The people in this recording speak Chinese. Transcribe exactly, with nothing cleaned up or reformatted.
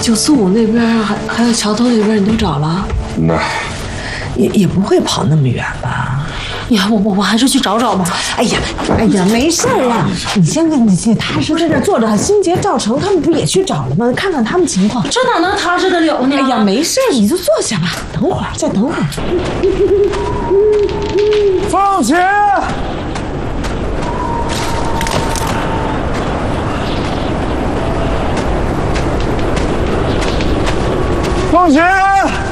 九四五那边还还有桥头那边，你都找了？ 那也也不会跑那么远吧？ 呀，我我我还是去找找吧。 哎呀，哎呀，没事啊，你先跟你踏实在这坐着，心结照成他们不也去找了吗？看看他们情况。 这哪能踏实得了呢？ 哎呀，没事，你就坐下吧，等会儿再等会儿。 放学。放学。